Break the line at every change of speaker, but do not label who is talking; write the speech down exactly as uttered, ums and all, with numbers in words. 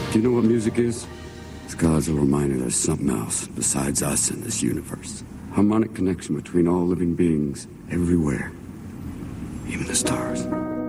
Do you know what music is? It's God's a reminder there's something else besides us in this universe. Harmonic connection between all living beings everywhere, even the stars.